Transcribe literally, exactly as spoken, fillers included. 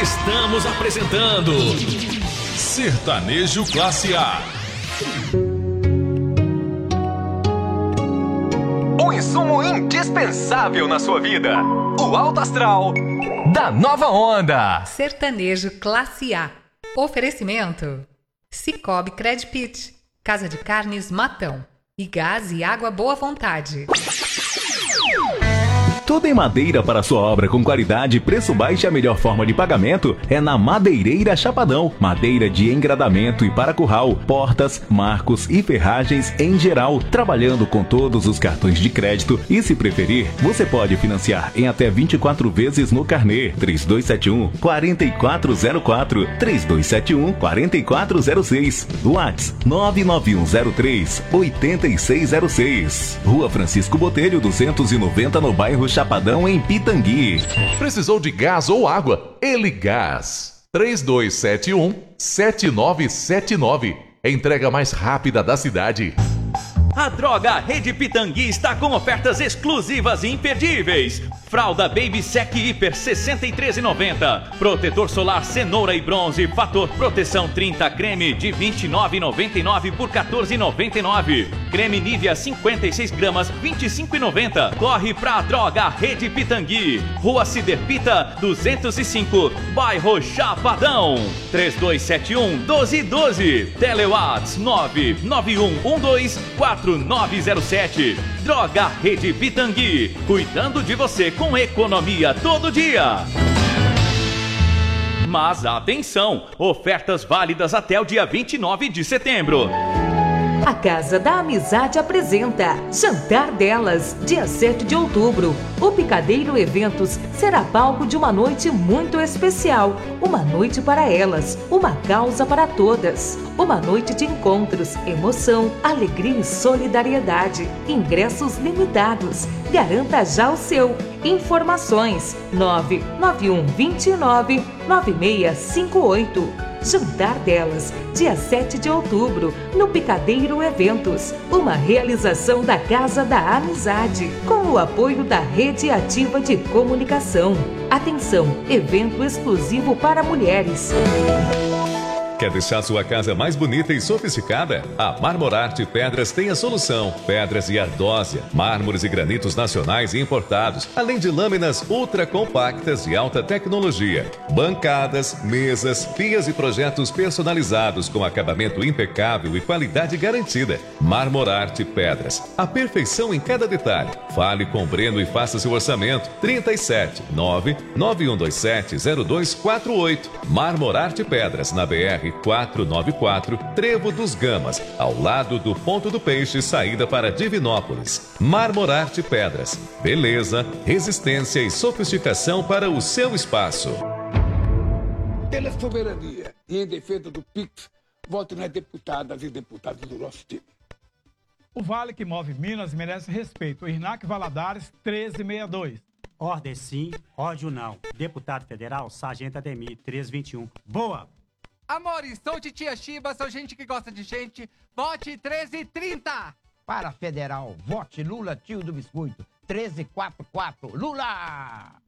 Estamos apresentando Sertanejo Classe A. Um insumo indispensável na sua vida. O alto astral da nova onda. Sertanejo Classe A. Oferecimento: Cicobi Credpit, Casa de Carnes Matão e Gás e Água Boa Vontade. Tudo em madeira para sua obra com qualidade, preço baixo e a melhor forma de pagamento é na Madeireira Chapadão. Madeira de engradamento e para curral, portas, marcos e ferragens em geral, trabalhando com todos os cartões de crédito e, se preferir, você pode financiar em até vinte e quatro vezes no carnê. três dois sete um, quatro quatro zero quatro, três dois sete um, quatro quatro zero seis, WhatsApp nove nove um zero três, oito seis zero seis. Rua Francisco Botelho duzentos e noventa no bairro Chapadão, em Pitangui. Precisou de gás ou água? Ele Gás. três dois sete um, sete nove sete nove. Entrega mais rápida da cidade. A Droga Rede Pitangui está com ofertas exclusivas e imperdíveis. Fralda Baby Sec Hiper sessenta e três reais e noventa centavos. Protetor solar cenoura e bronze fator proteção trinta creme de vinte e nove reais e noventa e nove centavos por quatorze reais e noventa e nove centavos. Creme Nivea cinquenta e seis gramas vinte e cinco reais e noventa centavos. Corre pra Droga Rede Pitangui. Rua Ciderpita duzentos e cinco, bairro Chapadão. três dois sete um, doze doze. Telewatts nove nove um um dois quatro nove zero sete. Droga Rede Pitangui, cuidando de você com economia todo dia. Mas atenção, ofertas válidas até o dia vinte e nove de setembro. A Casa da Amizade apresenta Jantar Delas, dia sete de outubro. O Picadeiro Eventos será palco de uma noite muito especial. Uma noite para elas, uma causa para todas. Uma noite de encontros, emoção, alegria e solidariedade. Ingressos limitados. Garanta já o seu. Informações nove nove um dois nove, nove seis cinco oito. Jantar Delas, dia sete de outubro, no Picadeiro Eventos. Uma realização da Casa da Amizade, com o apoio da Rede Ativa de Comunicação. Atenção, evento exclusivo para mulheres. Quer deixar sua casa mais bonita e sofisticada? A Marmorarte Pedras tem a solução. Pedras e ardósia, mármores e granitos nacionais e importados, além de lâminas ultra compactas de alta tecnologia. Bancadas, mesas, pias e projetos personalizados com acabamento impecável e qualidade garantida. Marmorarte Pedras, a perfeição em cada detalhe. Fale com o Breno e faça seu orçamento. trinta e sete, nove nove um dois sete, zero dois quatro oito. Marmorarte Pedras, na B R quatrocentos e noventa e quatro, Trevo dos Gamas, ao lado do Ponto do Peixe, saída para Divinópolis. Marmorarte Pedras, beleza, resistência e sofisticação para o seu espaço. Pela soberania e em defesa do Pix, voto nas deputadas e deputados do nosso time. O Vale que move Minas merece respeito. O Irnac Valadares, treze sessenta e dois. Ordem sim, ódio não. Deputado Federal, Sargento Ademir, trezentos e vinte e um. Boa! Amores, sou Titia Chiba, sou gente que gosta de gente. Vote treze trinta. Para Federal, vote Lula, tio do biscoito. treze quarenta e quatro. Lula!